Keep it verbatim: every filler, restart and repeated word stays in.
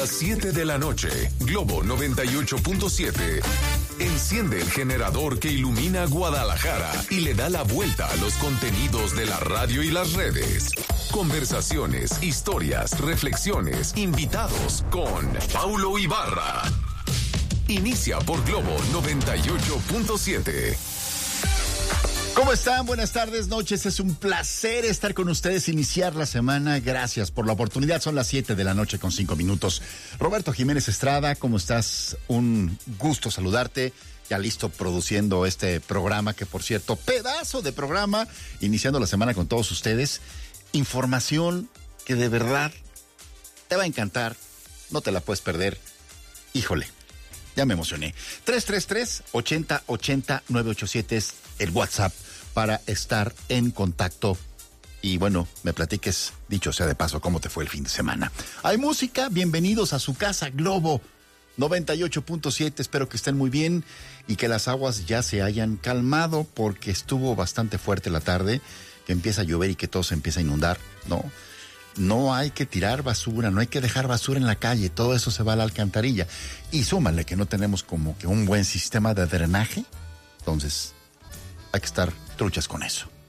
Las siete de la noche, Globo noventa y ocho punto siete. Enciende el generador que ilumina Guadalajara y le da la vuelta a los contenidos de la radio y las redes. Conversaciones, historias, reflexiones, invitados con Paulo Ibarra. Inicia por Globo noventa y ocho punto siete. ¿Cómo están? Buenas tardes, noches. Es un placer estar con ustedes, iniciar la semana. Gracias por la oportunidad. Son las siete de la noche con cinco minutos. Roberto Jiménez Estrada, ¿cómo estás? Un gusto saludarte. Ya listo produciendo este programa, que por cierto, pedazo de programa, iniciando la semana con todos ustedes. Información que de verdad te va a encantar. No te la puedes perder. Híjole, ya me emocioné. tres tres tres, ochenta ochenta, nueve ocho siete es el WhatsApp para estar en contacto. Y bueno, me platiques, dicho sea de paso, cómo te fue el fin de semana. Hay música, bienvenidos a su casa, Globo noventa y ocho punto siete. Espero que estén muy bien y que las aguas ya se hayan calmado, porque estuvo bastante fuerte la tarde, que empieza a llover y que todo se empieza a inundar, ¿no? No hay que tirar basura, no hay que dejar basura en la calle, todo eso se va a la alcantarilla. Y súmale que no tenemos como que un buen sistema de drenaje, entonces hay que estar truchas con eso.